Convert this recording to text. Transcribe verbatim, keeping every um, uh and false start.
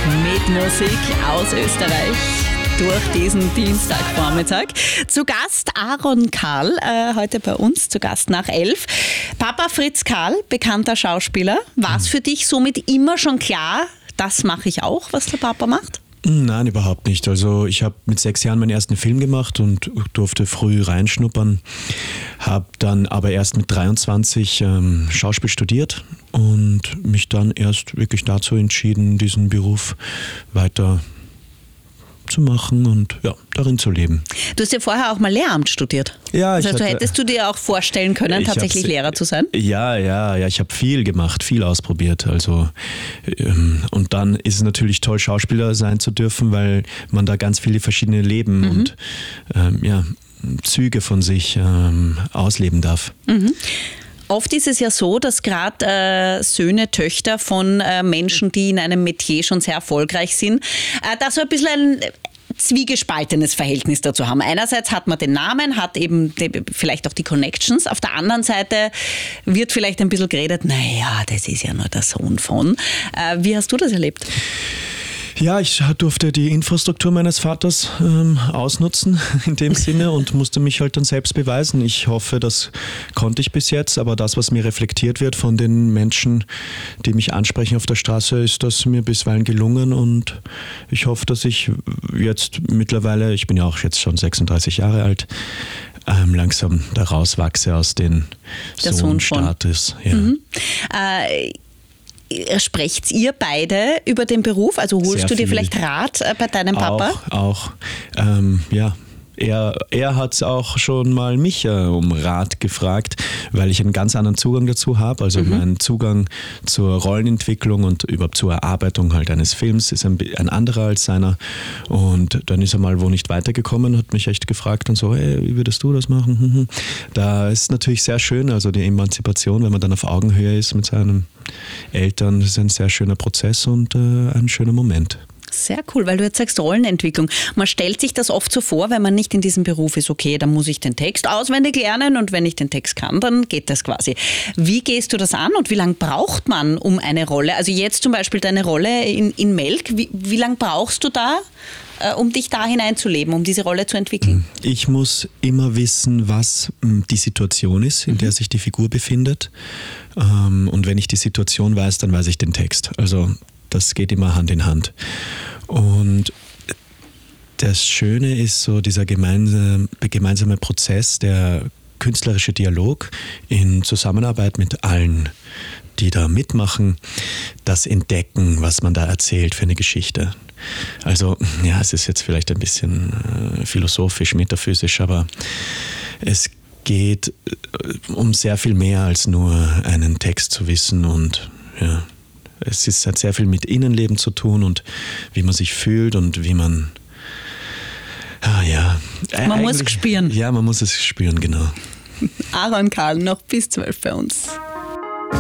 mit Musik aus Österreich durch diesen Dienstagvormittag. Zu Gast Aaron Karl, äh, heute bei uns, zu Gast nach elf. Papa Fritz Karl, bekannter Schauspieler. War es für dich somit immer schon klar, das mache ich auch, was der Papa macht? Nein, überhaupt nicht. Also ich habe mit sechs Jahren meinen ersten Film gemacht und durfte früh reinschnuppern. Habe dann aber erst mit dreiundzwanzig ähm, Schauspiel studiert und mich dann erst wirklich dazu entschieden, diesen Beruf weiter zu machen und ja, darin zu leben. Du hast ja vorher auch mal Lehramt studiert. Ja, das ich heißt, du hatte, hättest du dir auch vorstellen können, tatsächlich Lehrer zu sein? Ja, ja, ja. Ich habe viel gemacht, viel ausprobiert. Also ähm, und dann ist es natürlich toll, Schauspieler sein zu dürfen, weil man da ganz viele verschiedene Leben mhm. und ähm, ja, Züge von sich ähm, ausleben darf. Mhm. Oft ist es ja so, dass gerade äh, Söhne, Töchter von äh, Menschen, die in einem Metier schon sehr erfolgreich sind, äh, da so ein bisschen ein zwiegespaltenes Verhältnis dazu haben. Einerseits hat man den Namen, hat eben die, vielleicht auch die Connections. Auf der anderen Seite wird vielleicht ein bisschen geredet, naja, das ist ja nur der Sohn von. Äh, wie hast du das erlebt? Ja, ich durfte die Infrastruktur meines Vaters ähm, ausnutzen in dem Sinne und musste mich halt dann selbst beweisen. Ich hoffe, das konnte ich bis jetzt, aber das, was mir reflektiert wird von den Menschen, die mich ansprechen auf der Straße, ist das mir bisweilen gelungen und ich hoffe, dass ich jetzt mittlerweile, ich bin ja auch jetzt schon sechsunddreißig Jahre alt, ähm, langsam da rauswachse aus dem Sohnstatus. Ja. Mhm. Äh, Sprecht ihr beide über den Beruf? Also holst Sehr du dir viel. vielleicht Rat bei deinem Papa? Auch, auch ähm, ja. Er, er hat auch schon mal mich äh, um Rat gefragt, weil ich einen ganz anderen Zugang dazu habe. Also mhm. mein Zugang zur Rollenentwicklung und überhaupt zur Erarbeitung halt eines Films ist ein, ein anderer als seiner. Und dann ist er mal wo nicht weitergekommen, hat mich echt gefragt und so, hey, wie würdest du das machen? Da ist natürlich sehr schön, also die Emanzipation, wenn man dann auf Augenhöhe ist mit seinen Eltern, das ist ein sehr schöner Prozess und äh, ein schöner Moment. Sehr cool, weil du jetzt sagst Rollenentwicklung. Man stellt sich das oft so vor, wenn man nicht in diesem Beruf ist, okay, dann muss ich den Text auswendig lernen und wenn ich den Text kann, dann geht das quasi. Wie gehst du das an und wie lange braucht man um eine Rolle? Also jetzt zum Beispiel deine Rolle in, in Melk, wie, wie lange brauchst du da, äh, um dich da hineinzuleben, um diese Rolle zu entwickeln? Ich muss immer wissen, was die Situation ist, in mhm. der sich die Figur befindet. Und wenn ich die Situation weiß, dann weiß ich den Text. Also das geht immer Hand in Hand. Und das Schöne ist so dieser gemeinsame, gemeinsame Prozess, der künstlerische Dialog in Zusammenarbeit mit allen, die da mitmachen, das Entdecken, was man da erzählt für eine Geschichte. Also, ja, es ist jetzt vielleicht ein bisschen äh, philosophisch, metaphysisch, aber es geht um sehr viel mehr als nur einen Text zu wissen und ja. Es ist, hat sehr viel mit Innenleben zu tun und wie man sich fühlt und wie man, ah ja. Man muss es spüren. Ja, man muss es spüren, genau. Aaron Karl, noch bis zwölf bei uns.